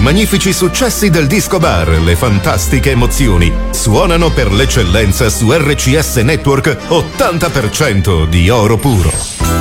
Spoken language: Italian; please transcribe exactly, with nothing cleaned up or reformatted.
magnifici successi del disco bar, le fantastiche emozioni suonano per l'eccellenza su R C S Network ottanta per cento di oro puro.